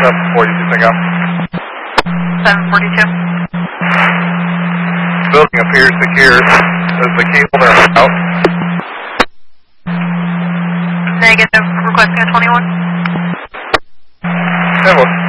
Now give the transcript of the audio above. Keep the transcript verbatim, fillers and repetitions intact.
seven forty-two, pick up. seven forty-two. Building appears secure. Is the cable there out? Negative, requesting a twenty-one. Yeah, well.